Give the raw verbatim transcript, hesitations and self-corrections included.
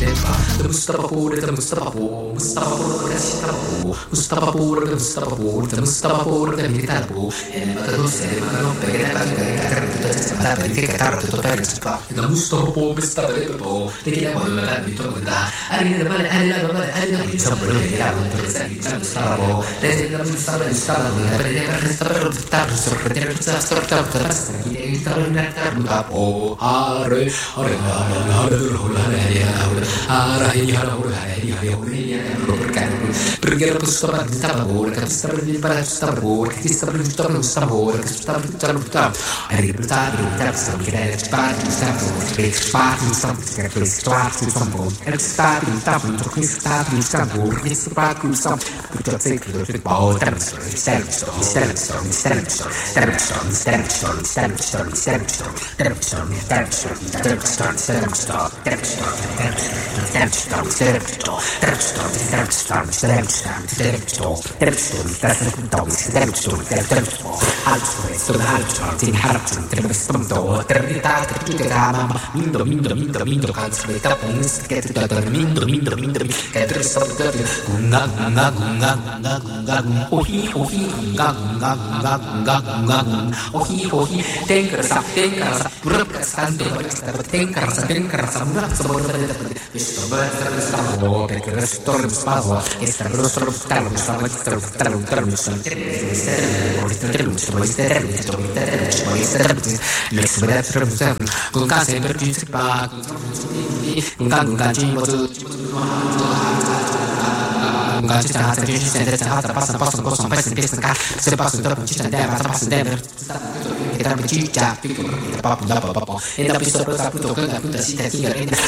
Mustapapur, the Mustapapur, Mustapapur, the Sitapu, Mustapapur, the Mustapapur, the Mustapapur, the Militabu, and the Selemano, the Mustapo, Mustapabo, the Kilamala, Vitola, and the Mala, and the Mala, and the Mustapabo, there's a Mustapha, perché la postura di lavoro, che sta per il lavoro, che sta per il lavoro, che sta per il lavoro, e riportare il terzo che è spazio, spazio, spazio, spazio, spazio, spazio, e spazio, spazio, che sta per il lavoro, che spazio, spazio, tutto il ciclo del lavoro, terzo, terzo, terzo, terzo, terzo, terzo, terzo, terzo, terzo, terzo, con casa per principale con Gak cita hati diri sendiri hati pasang pasang kosong pasang pasang kah sepasang terus cita dia mata pasang dia kita bercica kita apa apa apa ini tapi seperti apa tuh kan kita cita tinggal ini